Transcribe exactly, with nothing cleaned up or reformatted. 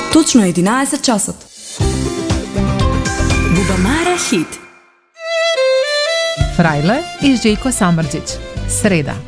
Точно е единаесет часот. Бубамара хит. Фрајле и Жејко Самрџиć. Среда.